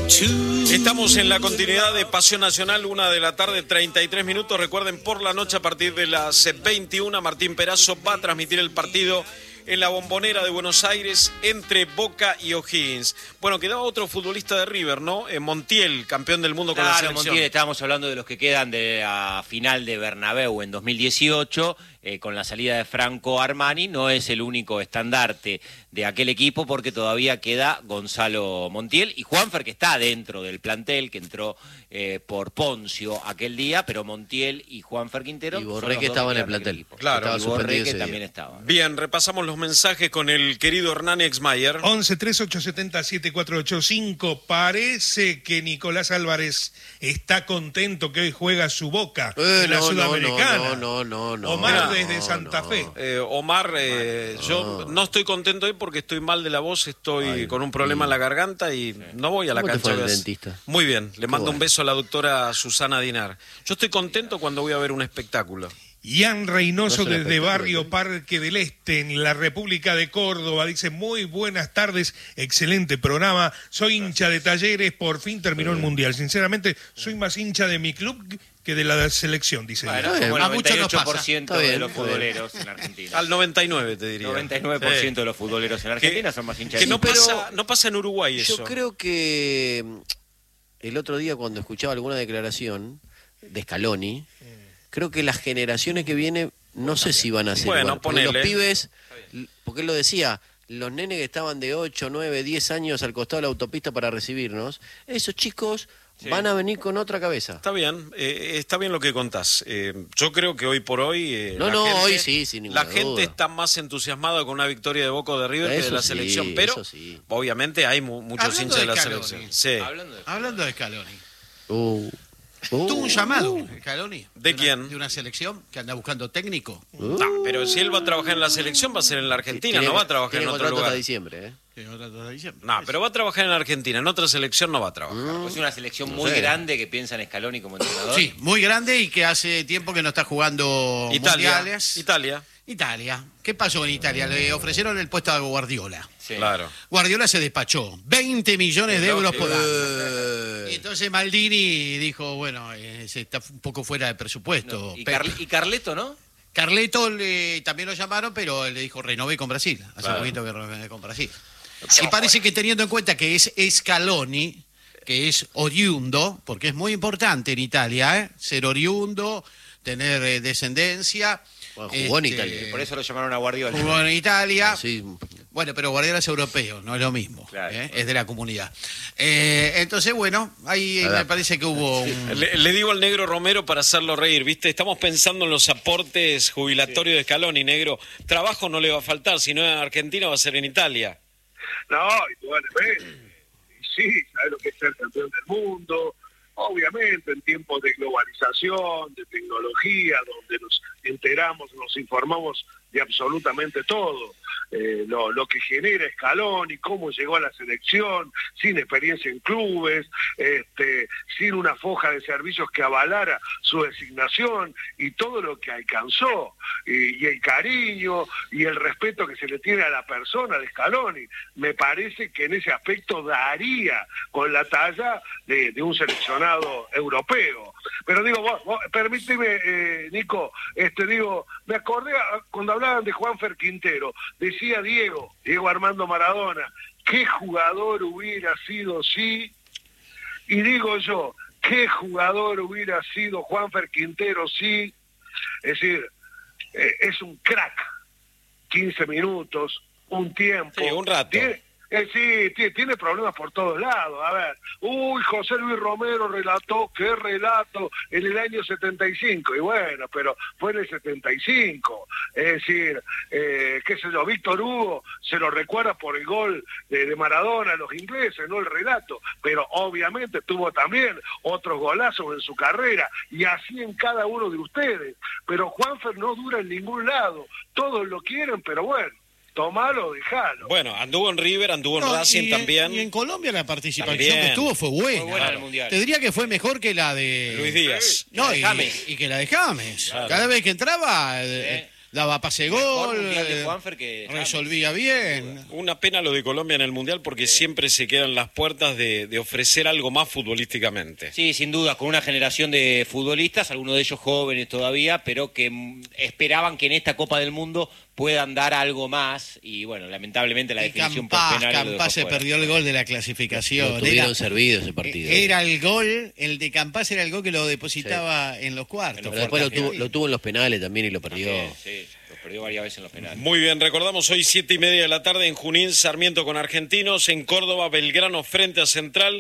Estamos en la continuidad de Pasión Nacional, 1:33 p.m. Recuerden, por la noche a partir de las 21, Martín Perazo va a transmitir el partido en la Bombonera de Buenos Aires entre Boca y O'Higgins. Bueno, quedaba otro futbolista de River, ¿no? Montiel, campeón del mundo con la selección. Montiel, estábamos hablando de los que quedan de la final de Bernabéu en 2018, con la salida de Franco Armani. No es el único estandarte de aquel equipo porque todavía queda Gonzalo Montiel y Juanfer, que está dentro del plantel, que entró por Poncio aquel día, pero Montiel y Juanfer Quintero. Y Borré, que estaba en el plantel. Claro, y Borré, que también estaba. Bien, repasamos los mensajes con el querido Hernán Exmayer. 11-3870-7485. Parece que Nicolás Álvarez está contento que hoy juega su Boca en la Sudamericana. No. Omar desde Santa Fe. Omar, yo no estoy contento hoy porque estoy mal de la voz, estoy con un problema en la garganta y no voy a la cancha. ¿Cómo te fue el dentista? Muy bien, le mando un beso a la doctora Susana Dinar. Yo estoy contento cuando voy a ver un espectáculo. Ian Reynoso desde Barrio Parque del Este, en la República de Córdoba, dice: muy buenas tardes, excelente programa, soy hincha de Talleres, por fin terminó el Mundial. Sinceramente, soy más hincha de mi club que de la selección, dice. Bueno, como el 98% de los futboleros en Argentina. Al 99, te diría. 99% de los futboleros en Argentina son más hinchas de no pasa en Uruguay eso. Yo creo que el otro día, cuando escuchaba alguna declaración de Scaloni, creo que las generaciones que vienen, no sé si van a ser igual. Porque los pibes, porque él lo decía, los nenes que estaban de 8, 9, 10 años al costado de la autopista para recibirnos, esos chicos van a venir con otra cabeza. Está bien lo que contás. Yo creo que hoy por hoy... hoy sí, sin ninguna duda. La gente está más entusiasmada con una victoria de Boca o de River que de la selección, pero obviamente hay muchos hinchas de la selección. Sí. Hablando de Scaloni. Tuvo un llamado, Scaloni. ¿De quién? De una selección que anda buscando técnico. No, pero si él va a trabajar en la selección, va a ser en la Argentina, no va a trabajar en otro lugar. Hasta diciembre, No, pero va a trabajar en la Argentina, en otra selección no va a trabajar. Es una selección muy grande que piensa en Scaloni como entrenador. Sí, muy grande y que hace tiempo que no está jugando mundiales. Italia. ¿Qué pasó en Italia? Le ofrecieron el puesto a Guardiola. Sí. Claro. Guardiola se despachó. 20 millones de euros por año. Y entonces Maldini dijo, bueno, se está un poco fuera de presupuesto. Y Carleto, ¿no? Carleto también lo llamaron, pero le dijo, renové con Brasil. Hace poquito que renové con Brasil. Y parece que teniendo en cuenta que es Scaloni, que es oriundo, porque es muy importante en Italia, ser oriundo, tener descendencia. Bueno, jugó en Italia. Por eso lo llamaron a Guardiola. Jugó en Italia. Sí. Bueno, pero Guardiola es europeo, no es lo mismo. Claro. Es de la comunidad. Entonces, bueno, ahí me parece que hubo Le digo al negro Romero para hacerlo reír, ¿viste? Estamos pensando en los aportes jubilatorios de Scaloni, negro. Trabajo no le va a faltar, si no en Argentina va a ser en Italia. No, indudablemente. Sí, ¿sabes lo que es ser campeón del mundo? Obviamente, en tiempos de globalización, de tecnología, donde nos enteramos, nos informamos de absolutamente todo. Lo que genera Scaloni, cómo llegó a la selección, sin experiencia en clubes, sin una foja de servicios que avalara su designación y todo lo que alcanzó, y el cariño y el respeto que se le tiene a la persona de Scaloni. Me parece que en ese aspecto daría con la talla de un seleccionado europeo. Pero digo, vos permíteme, Nico, me acordé cuando hablaban de Juanfer Quintero, decía Diego Armando Maradona, qué jugador hubiera sido y digo yo, qué jugador hubiera sido Juanfer Quintero es decir, es un crack, 15 minutos, un tiempo. Sí, un rato. Tiene problemas por todos lados. A ver, José Luis Romero relató, qué relato, en el año 75, y bueno, pero fue en el 75. Es decir, qué sé yo, Víctor Hugo se lo recuerda por el gol de Maradona a los ingleses, no el relato, pero obviamente tuvo también otros golazos en su carrera, y así en cada uno de ustedes. Pero Juanfer no dura en ningún lado, todos lo quieren, pero bueno, tomalo, dejalo. Bueno, anduvo en River, anduvo en Racing también. Y en Colombia la participación que estuvo fue buena. Fue buena en el Mundial. Te diría que fue mejor que la de Luis Díaz. No, y que la de James. Claro. Cada vez que entraba, daba pase gol, resolvía bien. Una pena lo de Colombia en el Mundial porque siempre se quedan las puertas de ofrecer algo más futbolísticamente. Sí, sin duda, con una generación de futbolistas, algunos de ellos jóvenes todavía, pero que esperaban que en esta Copa del Mundo puedan dar algo más y bueno, lamentablemente la definición por penales Campás se perdió el gol de la clasificación. Lo tuvieron servido ese partido. Era el gol, el de Campás era el gol que lo depositaba en los cuartos. Pero después lo tuvo en los penales también y lo perdió. Sí, lo perdió varias veces en los penales. Muy bien, recordamos hoy 7:30 de la tarde en Junín, Sarmiento con Argentinos, en Córdoba, Belgrano frente a Central,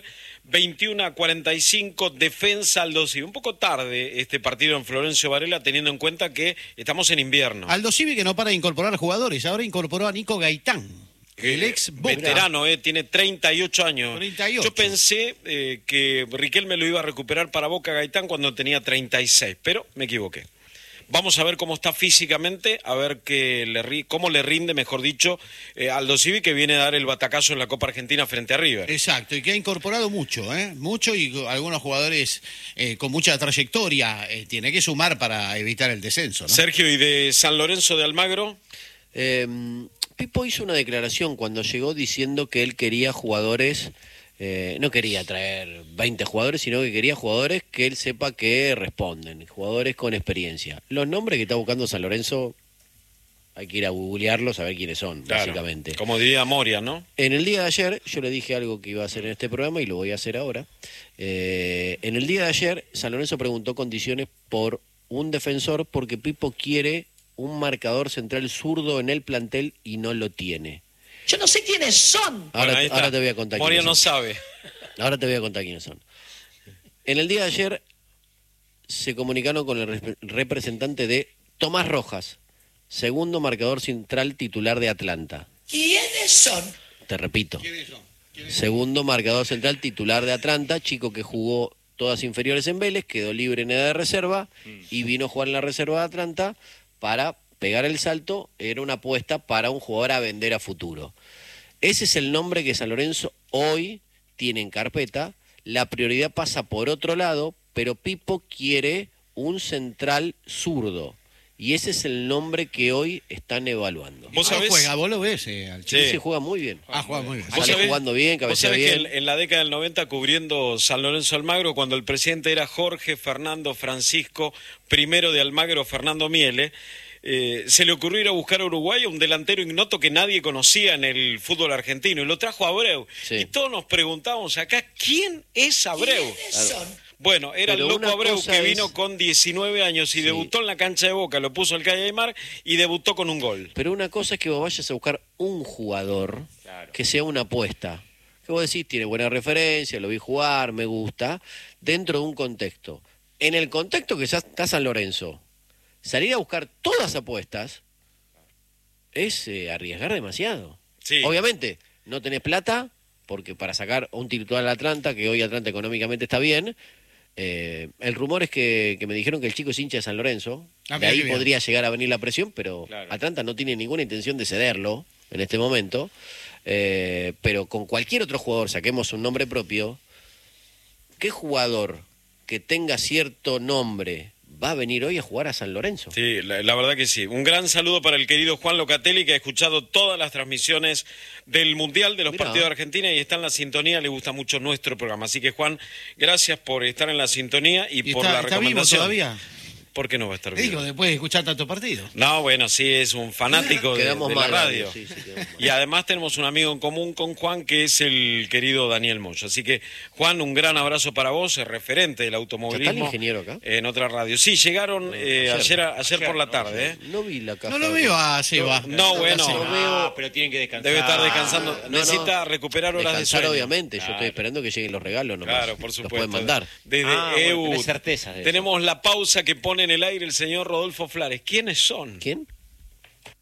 21:45, Defensa Aldosivi. Un poco tarde este partido en Florencio Varela, teniendo en cuenta que estamos en invierno. Aldosivi que no para de incorporar jugadores, ahora incorporó a Nico Gaitán. El ex Boca. Veterano, tiene 38 años. 38. Yo pensé que Riquelme lo iba a recuperar para Boca Gaitán cuando tenía 36, pero me equivoqué. Vamos a ver cómo está físicamente, a ver cómo le rinde, mejor dicho, Aldosivi, que viene a dar el batacazo en la Copa Argentina frente a River. Exacto, y que ha incorporado mucho, mucho, y algunos jugadores con mucha trayectoria tiene que sumar para evitar el descenso, ¿no? Sergio, ¿y de San Lorenzo de Almagro? Pipo hizo una declaración cuando llegó diciendo que él quería jugadores, no quería traer 20 jugadores, sino que quería jugadores que él sepa que responden, jugadores con experiencia. Los nombres que está buscando San Lorenzo, hay que ir a googlearlos a ver quiénes son, claro, básicamente. Como diría Moria, ¿no? En el día de ayer, yo le dije algo que iba a hacer en este programa y lo voy a hacer ahora. En el día de ayer, San Lorenzo preguntó condiciones por un defensor porque Pipo quiere un marcador central zurdo en el plantel y no lo tiene. Yo no sé quiénes son. Ahora te voy a contar Moria quiénes son. no sabe. Ahora te voy a contar quiénes son. En el día de ayer se comunicaron con el representante de Tomás Rojas, segundo marcador central titular de Atlanta. ¿Quiénes son? Te repito. ¿Quiénes son? Segundo marcador central titular de Atlanta, chico que jugó todas inferiores en Vélez, quedó libre en edad de reserva y vino a jugar en la reserva de Atlanta para pegar el salto. Era una apuesta para un jugador a vender a futuro. Ese es el nombre que San Lorenzo hoy tiene en carpeta. La prioridad pasa por otro lado, pero Pipo quiere un central zurdo. Y ese es el nombre que hoy están evaluando. ¿Vos sabés? Juega, vos lo ves al chico. Sí, juega muy bien. Juega muy bien. Sale jugando bien, cabecea bien. Que en la década del 90, cubriendo San Lorenzo Almagro, cuando el presidente era Jorge Fernando Francisco, primero de Almagro, Fernando Miele, se le ocurrió ir a buscar a Uruguay a un delantero ignoto que nadie conocía en el fútbol argentino, y lo trajo a Abreu. Sí. Y todos nos preguntábamos acá, ¿quién es Abreu? Bueno, era el loco Abreu que vino con 19 años y debutó en la cancha de Boca, lo puso al Calle Aymar y debutó con un gol. Pero una cosa es que vos vayas a buscar un jugador que sea una apuesta. Que vos decís, tiene buena referencia, lo vi jugar, me gusta, dentro de un contexto. En el contexto que está San Lorenzo, salir a buscar todas apuestas es arriesgar demasiado. Sí. Obviamente, no tenés plata, porque para sacar un titular al Atlanta, que hoy Atlanta económicamente está bien, el rumor es que me dijeron que el chico es hincha de San Lorenzo, de ahí podría llegar a venir la presión, pero Atlanta no tiene ninguna intención de cederlo en este momento, pero con cualquier otro jugador, saquemos un nombre propio, ¿qué jugador que tenga cierto nombre va a venir hoy a jugar a San Lorenzo? Sí, la verdad que sí. Un gran saludo para el querido Juan Locatelli, que ha escuchado todas las transmisiones del Mundial, de los partidos de Argentina, y está en la sintonía, le gusta mucho nuestro programa. Así que, Juan, gracias por estar en la sintonía y por la recomendación. ¿Está vivo todavía? ¿Por qué no va a estar vivo? Digo, después de escuchar tanto partido. No, bueno, sí, es un fanático de la radio. Sí, y además tenemos un amigo en común con Juan, que es el querido Daniel Moyo. Así que, Juan, un gran abrazo para vos, el referente del automovilismo. ¿Está el ingeniero acá? En otra radio. Sí, llegaron ayer por la tarde. No vi la caja. No lo veo a Seba. No, bueno. Pero tienen que descansar. Debe estar descansando. Necesita recuperar horas de sueño. Obviamente. Yo estoy esperando que lleguen los regalos nomás. Claro, por supuesto. Los pueden mandar. Desde EU. Tenés certeza de eso. Tenemos la pausa que pone en el aire el señor Rodolfo Flores. ¿Quiénes son? ¿Quién?